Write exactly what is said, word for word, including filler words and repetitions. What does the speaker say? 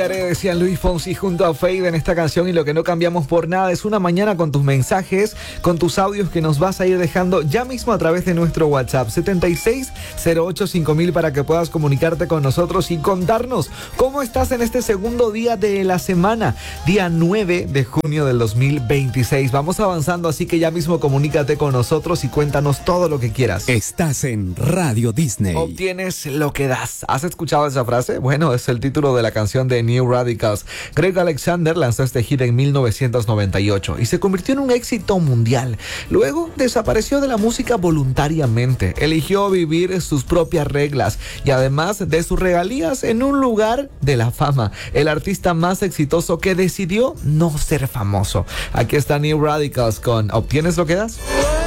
Decían Luis Fonsi junto a Fade en esta canción, y lo que no cambiamos por nada es una mañana con tus mensajes, con tus audios que nos vas a ir dejando ya mismo a través de nuestro WhatsApp setenta y seis cero ocho cinco mil para que puedas comunicarte con nosotros y contarnos cómo estás en este segundo día de la semana, día nueve de junio del dos mil veintiséis. Vamos avanzando, así que ya mismo comunícate con nosotros y cuéntanos todo lo que quieras. Estás en Radio Disney. Obtienes lo que das. ¿Has escuchado esa frase? Bueno, es el título de la canción de New Radicals. Greg Alexander lanzó este hit en mil novecientos noventa y ocho y se convirtió en un éxito mundial. Luego desapareció de la música voluntariamente. Eligió vivir sus propias reglas y además de sus regalías en un lugar de la fama. El artista más exitoso que decidió no ser famoso. Aquí está New Radicals con ¿Obtienes lo que das?